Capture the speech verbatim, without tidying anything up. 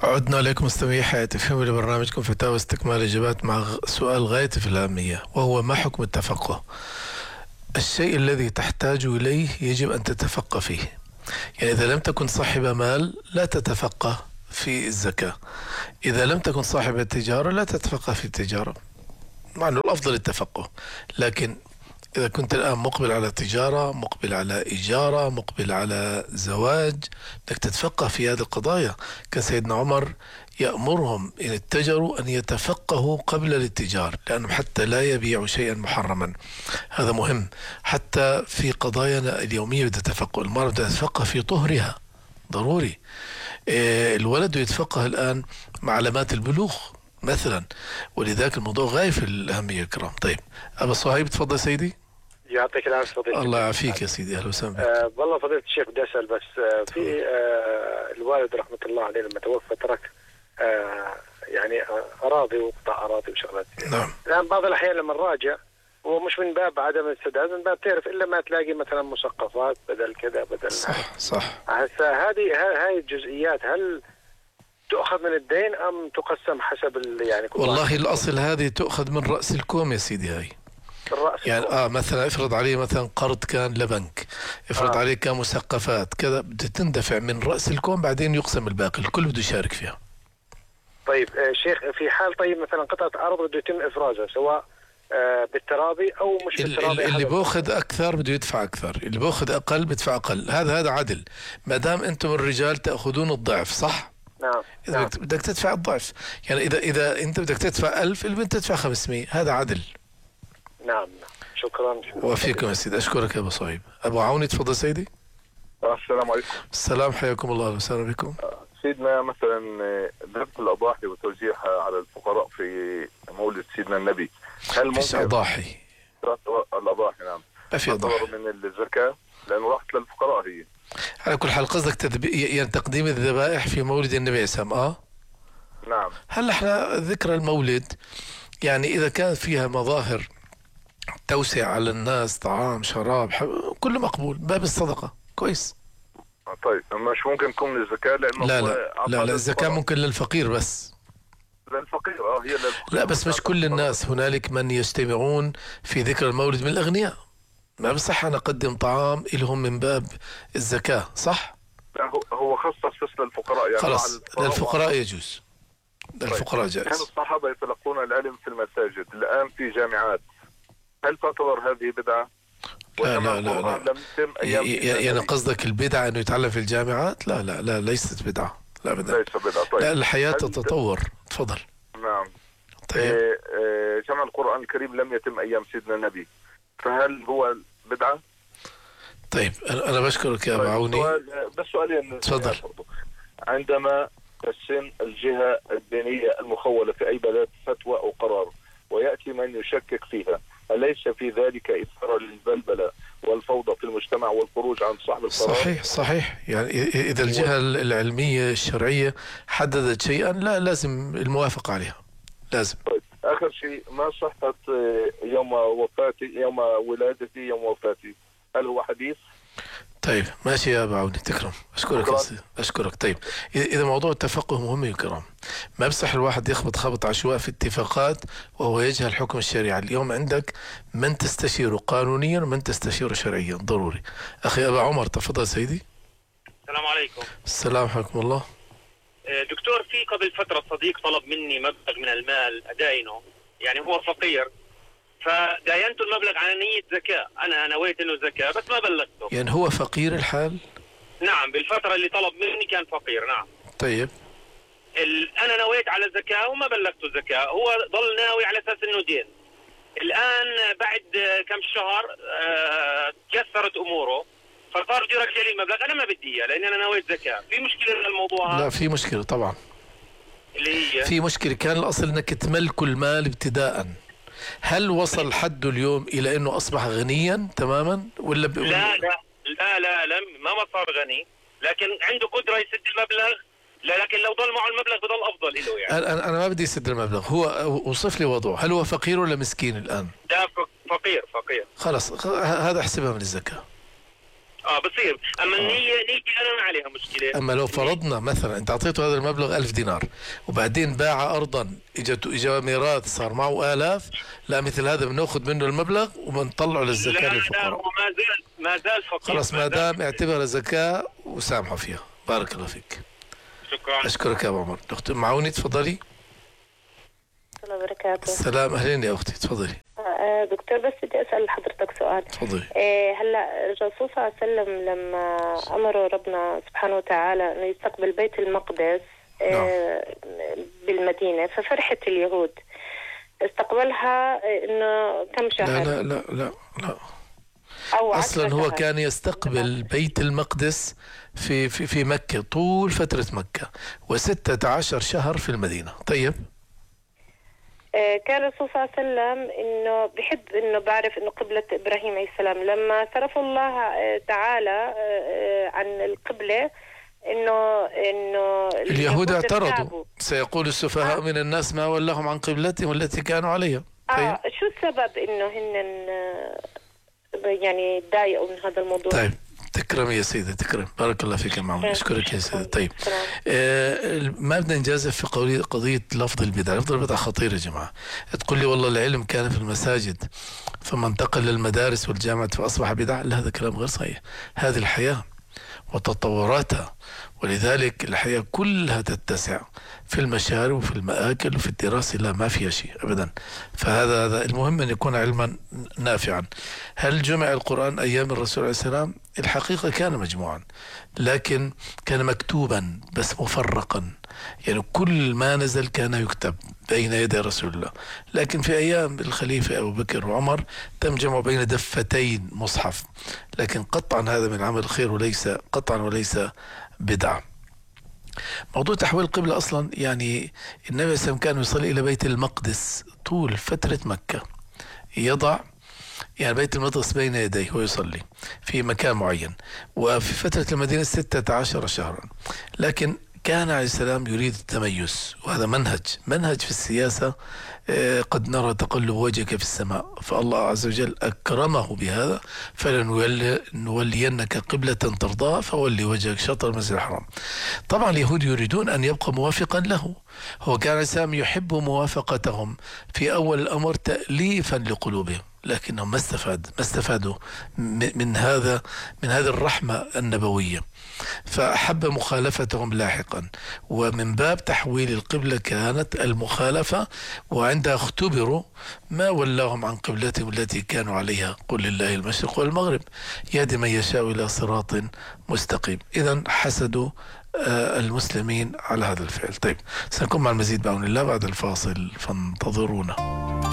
عدنا إليكم مستمعي حياة اف ام لبرنامجكم فتاوى استكمال إجابات مع سؤال غاية في الأهمية، وهو ما حكم التفقه؟ الشيء الذي تحتاج إليه يجب أن تتفقه فيه. يعني إذا لم تكن صاحب مال لا تتفقه في الزكاة، إذا لم تكن صاحب التجارة لا تتفقه في التجارة، مع أنه الأفضل التفقه. لكن إذا كنت الآن مقبل على تجارة، مقبل على إجارة، مقبل على زواج، بدك تتفقه في هذه القضايا. كان سيدنا عمر يأمرهم إن اتجروا أن يتفقهوا قبل الاتجار، لأنهم حتى لا يبيعوا شيئا محرما. هذا مهم. حتى في قضايانا اليومية بدها تفقه. المرأة بدها تتفقه في طهرها، ضروري. إيه، الولد يتفقه الآن مع علامات البلوغ مثلا، ولذلك الموضوع غاية في الأهمية الكرام. طيب أبا صهيب تفضل سيدي. يعطيك العافية فضيلة. الله يعافيك يا سيدي، أهلا وسهلا بك. آه والله فضيلة الشيخ بدي أسأل بس آه في آه الوالد رحمة الله عليه لما توفى ترك آه يعني آه أراضي وقطع أراضي وشغلات. نعم. الآن بعض الأحيان لما نراجع ومش من باب عدم السداد، من باب تعرف إلا ما تلاقي مثلا مسقفات بدل كذا بدل. صح صح. هسه هذه هاي الجزئيات هل تؤخذ من الدين أم تقسم حسب يعني كل والله واحد؟ الأصل هذه تؤخذ من رأس الكوم يا سيدي. هاي الرأس يعني الكوم. اه مثلا افرض عليه مثلا قرض كان لبنك، افرض آه. عليه كان مسقفات كذا، بدها تندفع من رأس الكوم، بعدين يقسم الباقي، الكل بده يشارك فيها. طيب آه شيخ، في حال طيب مثلا قطعة أرض بده يتم إفرازها سواء آه بالترابي أو مش ال- بالترابي، ال- اللي حسب. باخذ اكثر بده يدفع اكثر، اللي باخذ اقل بدفع اقل. هذا هذا عدل، ما دام انتم الرجال تاخذون الضعف، صح؟ نعم اذا نعم. بدك- بدك تدفع الضعف. يعني اذا اذا انت بدك تدفع ألف، البنت تدفع خمسمية، هذا عدل. نعم نعم. شكرا, شكرا. وفيكم يا سيدي، اشكرك يا ابو صهيب. ابو عوني تفضل سيدي. السلام عليكم. السلام، حياكم الله وسهلا بكم. سيدنا مثلا ذبح الأضاحي وتوزيعها على الفقراء في مولد سيدنا النبي، هل فيش ممكن اضاحي؟ الأضاحي نعم ما في اضاحي. تعتبر من الزكاة لأنه راحت للفقراء هي؟ على كل حال قصدك تدب... يعني تقديم الذبائح في مولد النبي عليه السلام. اه نعم. هلا احنا ذكرى المولد، يعني اذا كان فيها مظاهر توسع على الناس، طعام شراب ح... كله مقبول، باب الصدقة كويس. طيب مش ممكن تكون من الزكاة لأنه لا لا لا, لا الزكاة ممكن للفقير بس. للفقير اه هي للفقير. لا بس مش كل الناس، هنالك من يجتمعون في ذكرى المولد من الأغنياء، ما بصح أنا أقدم طعام إلهم من باب الزكاة، صح؟ لا هو هو خصص بس للفقراء يعني. خلاص للفقراء يجوز، للفقراء كان جائز. الصحابة يتلقون العلم في المساجد، الآن في جامعات، هل تعتبر هذه بدعة؟ لا لا لا, لا. لم يتم أيام ي- ي- يعني قصدك البدعة أنه يتعلم في الجامعات؟ لا لا لا ليست بدعة، لا أبدا. ليس بدعة. طيب. لا الحياة هل- تتطور. تفضل. نعم. طيب إيه إيه جمع القرآن الكريم لم يتم أيام سيدنا النبي، فهل هو بدعة؟ طيب أنا أنا بشكرك يا أبو طيب عوني. سؤال بس سؤالين. تفضل. عندما تسن الجهة الدينية المخولة في أي بلد فتوى أو قرار ويأتي من يشكك فيها، أليس في ذلك إثارة للبلبلة والفوضى في المجتمع والخروج عن صاحب القرار؟ صحيح صحيح. يعني إ- إذا الجهة العلمية الشرعية حددت شيئا، لا لازم الموافقة عليها، لازم. طيب آخر شيء، ما صحة يوم وفاتي يوم ولادتي يوم وفاتي، هل هو حديث؟ طيب ماشي يا أبو عوني، تكرم. أشكرك شكراً. يا سيدي. أشكرك. طيب إذا إذا موضوع التفقه مهم يا كرام، ما بصح الواحد يخبط خبط عشواء في اتفاقات وهو يجهل حكم الشريعة. اليوم عندك من تستشيره قانونيا ومن تستشيره شرعيا، ضروري. أخي أبا عمر تفضل سيدي. السلام عليكم. السلام حياكم الله. آه، دكتور، في قبل فترة صديق طلب مني مبلغ من المال أداينه، يعني هو فقير، فداينته المبلغ على نية زكاة، أنا نويت إنه زكاة بس ما بلغته. يعني هو فقير الحال؟ نعم، بالفترة اللي طلب مني كان فقير. نعم. طيب ال... أنا نويت على زكاة وما بلغته زكاة، هو ظل ناوي على أساس إنه دين. الآن بعد آه، كم شهر آه، كثرت أموره، فصار بده يرجع لي المبلغ، أنا ما بدي إياه لأني أنا نويت زكاة. في مشكلة في الموضوع لا هذا في مشكلة طبعا، اللي هي في مشكلة. كان الأصل أنك تملكوا المال ابتداء، هل وصل حده اليوم إلى أنه أصبح غنيا تماما ولا ب... لا لا لا لا لم ما ما صار غني، لكن عنده قدرة يسد المبلغ. لا لكن لو ضل معه المبلغ بضل أفضل له يعني. أنا أنا ما بدي يسد المبلغ، هو وصف لي وضعه، هل هو فقير ولا مسكين الآن؟ لا ف- فقير فقير. خلاص خ- هذا احسبها من الزكاة. اه بصير. اما النية نيتي انا ما عليها مشكلة. اما لو فرضنا مثلا انت اعطيته هذا المبلغ ألف دينار وبعدين باع ارضا اجته اجى ميراث صار معه آلاف، لا مثل هذا بناخذ منه المبلغ وبنطلعه للزكاة لا للفقراء. لا هو ما زال ما زال فقير. خلاص ما دام اعتبرها زكاة وسامحه فيها. بارك الله فيك. شكرا. اشكرك يا ابو عمر. اختي معوني تفضلي. الله وبركاته. السلام، اهلين يا اختي تفضلي. آه دكتور بس بدي اسال حضرتك سؤال. تفضلي. آه هلا الرسول صلى الله عليه وسلم لما امره ربنا سبحانه وتعالى انه يستقبل بيت المقدس آه بالمدينه، ففرحت اليهود استقبلها انه كم شهر؟ لا لا لا لا, لا. أو اصلا هو شهر. كان يستقبل بيت المقدس في في في مكة طول فترة مكة وستة عشر شهر في المدينة. طيب كان الرسول صلى الله عليه وسلم انه بحب انه بعرف انه قبلة ابراهيم عليه السلام لما صرف الله تعالى عن القبلة انه انه اليهود اعترضوا. سيقول السفهاء من الناس ما ولاهم عن قبلتهم التي كانوا عليها. طيب. اه شو السبب انه هن يعني تضايقوا من هذا الموضوع؟ طيب تكرم يا سيدي تكرم. بارك الله فيك يا معون. اشكرك يا سيدي. طيب آه ما بدنا نجازف في قضية قضية لفظ البدع. لفظ البدع خطير يا جماعة. تقول لي والله العلم كان في المساجد ثم انتقل للمدارس والجامعات فأصبح بدعة. لا هذا كلام غير صحيح. هذه الحياة وتطوراتها، ولذلك الحياة كلها تتسع في المشارب وفي المآكل وفي الدراسة. لا ما فيها شيء أبدا. فهذا هذا المهم أن يكون علما نافعا. هل جمع القرآن أيام الرسول عليه السلام؟ الحقيقة كان مجموعا لكن كان مكتوبا بس مفرقا، يعني كل ما نزل كان يكتب بين يدي رسول الله. لكن في أيام الخليفة أبو بكر وعمر تم جمع بين دفتين مصحف، لكن قطعا هذا من عمل الخير وليس قطعا وليس بدعة. موضوع تحويل القبلة أصلا يعني النبي صلى الله عليه وسلم كان يصلي إلى بيت المقدس طول فترة مكة، يضع يعني بيت المقدس بين يديه ويصلي في مكان معين، وفي فترة المدينة ستة عشر شهرا. لكن كان عليه السلام يريد التميز، وهذا منهج منهج في السياسة. قد نرى تقلب وجهك في السماء، فالله عز وجل أكرمه بهذا. فلنولينك قبلة ترضاها فولي وجهك شطر المسجد الحرام. طبعا اليهود يريدون أن يبقى موافقا له. هو كان عليه السلام يحب موافقتهم في أول الأمر تأليفا لقلوبهم، لكنهم ما استفاد ما استفادوا من هذا من هذه الرحمة النبوية، فأحب مخالفتهم لاحقا. ومن باب تحويل القبلة كانت المخالفة، وعندها اختبروا ما ولاهم عن قبلتهم التي كانوا عليها. قل لله المشرق والمغرب يهدي من يشاء إلى صراط مستقيم. إذن حسدوا المسلمين على هذا الفعل. طيب سنكون مع المزيد بعون الله بعد الفاصل، فانتظرونا.